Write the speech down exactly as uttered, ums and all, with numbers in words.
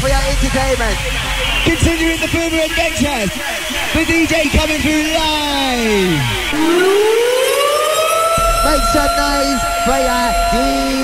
for your entertainment. Continuing the Boomer Adventures, the D J coming through live. Make some noise for your D J.